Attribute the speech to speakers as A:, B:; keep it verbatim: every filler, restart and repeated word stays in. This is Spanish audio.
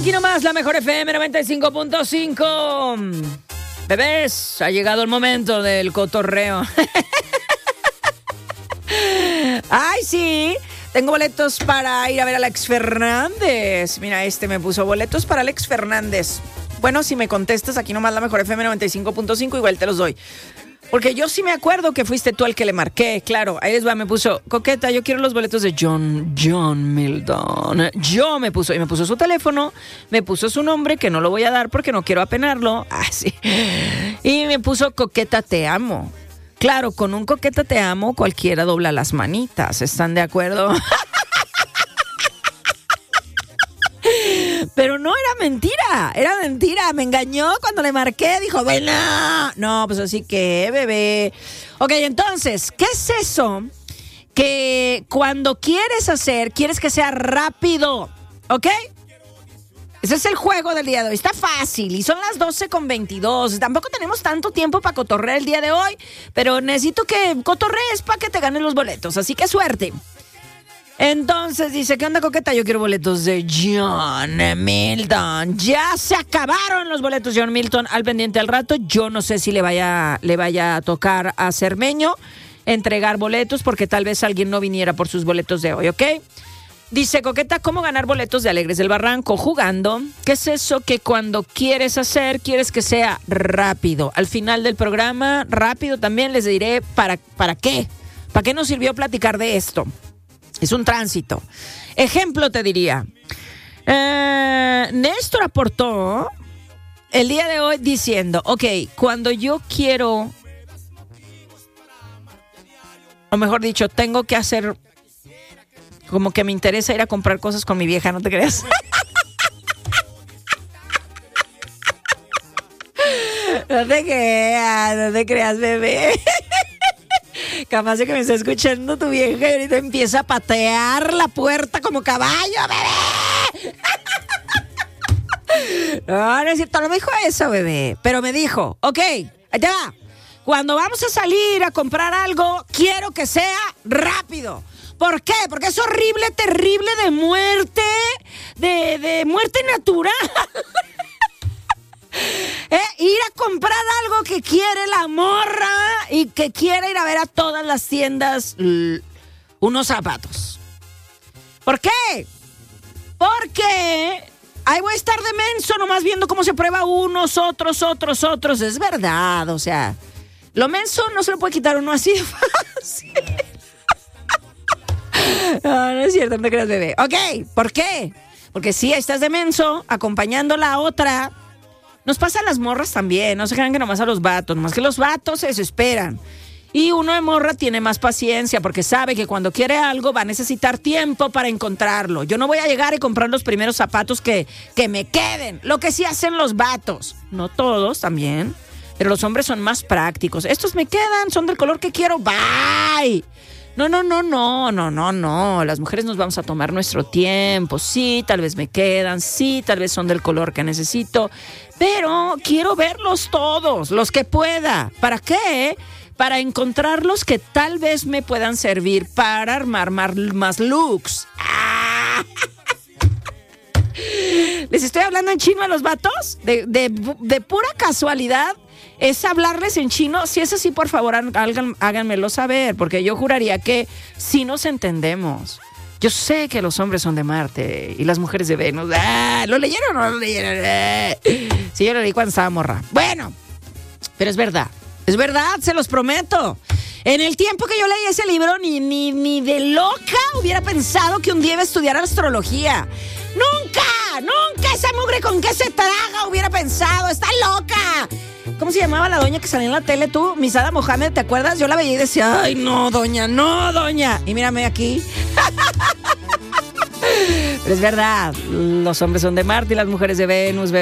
A: Aquí nomás, la mejor F M noventa y cinco punto cinco. Bebés, ha llegado el momento del cotorreo. Ay, sí. Tengo boletos para ir a ver a Alex Fernández. Mira, este me puso boletos para Alex Fernández. Bueno, si me contestas aquí nomás la mejor F M noventa y cinco punto cinco, igual te los doy. Porque yo sí me acuerdo que fuiste tú el que le marqué, claro. Ahí les va, me puso, Coqueta, yo quiero los boletos de John, John Milton. Yo me puso, y me puso su teléfono, me puso su nombre, que no lo voy a dar porque no quiero apenarlo. Ah, sí. Y me puso, Coqueta, te amo. Claro, con un Coqueta, te amo, cualquiera dobla las manitas. ¿Están de acuerdo? Pero no, era mentira, era mentira, me engañó cuando le marqué, dijo, bueno, no, pues así que, bebé. Ok, entonces, ¿qué es eso que cuando quieres hacer, quieres que sea rápido? ¿Ok? Ese es el juego del día de hoy, está fácil y son las doce con veintidós, tampoco tenemos tanto tiempo para cotorrear el día de hoy, pero necesito que cotorrees para que te ganen los boletos, así que suerte. Entonces dice, ¿qué onda, Coqueta? Yo quiero boletos de John Milton. Ya se acabaron los boletos de John Milton, al pendiente al rato. Yo no sé si le vaya, le vaya a tocar a Cermeño entregar boletos, porque tal vez alguien no viniera por sus boletos de hoy, ¿ok? Dice, Coqueta, ¿cómo ganar boletos de Alegres del Barranco? Jugando. ¿Qué es eso que cuando quieres hacer, quieres que sea rápido? Al final del programa, rápido también les diré para, para qué. ¿Para qué nos sirvió platicar de esto? Es un tránsito. Ejemplo te diría. Eh, Néstor aportó el día de hoy diciendo, ok, cuando yo quiero, o mejor dicho, tengo que hacer, como que me interesa ir a comprar cosas con mi vieja, ¿no te creas? No te creas, no te creas, bebé. Capaz de que me está escuchando tu vieja y ahorita empieza a patear la puerta como caballo, bebé. No, no es cierto, no me dijo eso, bebé. Pero me dijo, ok, ahí te va. Cuando vamos a salir a comprar algo, quiero que sea rápido. ¿Por qué? Porque es horrible, terrible, de muerte, de, de muerte natural. Eh, ir a comprar algo que quiere la morra y que quiere ir a ver a todas las tiendas l- unos zapatos. ¿Por qué? Porque ahí voy a estar de menso nomás viendo cómo se prueba unos, otros, otros, otros. Es verdad, o sea, lo menso no se lo puede quitar uno así de fácil. No, no es cierto, no te creas, bebé. Ok, ¿por qué? Porque si estás de menso acompañando a la otra. Nos pasa a las morras también, no se crean que nomás a los vatos, nomás que los vatos se desesperan. Y uno de morra tiene más paciencia porque sabe que cuando quiere algo va a necesitar tiempo para encontrarlo. Yo no voy a llegar y comprar los primeros zapatos que, que me queden, lo que sí hacen los vatos. No todos también, pero los hombres son más prácticos. Estos me quedan, son del color que quiero, bye. No, no, no, no, no, no, no. Las mujeres nos vamos a tomar nuestro tiempo. Sí, tal vez me quedan. Sí, tal vez son del color que necesito. Pero quiero verlos todos, los que pueda. ¿Para qué? Para encontrarlos que tal vez me puedan servir para armar más, más looks. ¡Ah! ¿Les estoy hablando en chino a los vatos? De, de, de pura casualidad. Es hablarles en chino. Si es así, por favor, hágan, háganmelo saber, porque yo juraría que sí nos entendemos. Yo sé que los hombres son de Marte y las mujeres de Venus. ¡Ah! ¿Lo leyeron o no lo leyeron? ¡Ah! Sí, yo lo leí cuando estaba morra. Bueno, pero es verdad. Es verdad, se los prometo. En el tiempo que yo leí ese libro, ni, ni, ni de loca hubiera pensado que un día iba a estudiar astrología. ¡Nunca! ¡Nunca! Esa mugre con qué se traga hubiera pensado. ¡Está loca! ¿Cómo se llamaba la doña que salía en la tele tú? Misada Mohamed, ¿te acuerdas? Yo la veía y decía, ay, no, doña, no, doña. Y mírame aquí. Pero es verdad, los hombres son de Marte y las mujeres de Venus,